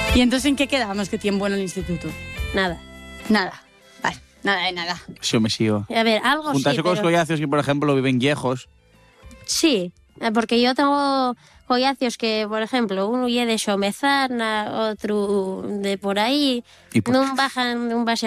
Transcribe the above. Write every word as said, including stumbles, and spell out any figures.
¿Y entonces en qué quedamos que tiene bueno el instituto? Nada. Nada. Vale, nada de nada. Sí, me sigo. A ver, algo Juntarse sí, con los pero... collacios que, por ejemplo, viven viejos. Sí, eh, porque yo tengo collacios que, por ejemplo, uno lle de Xomezana, otro de por aí, ¿Y por non bajan un base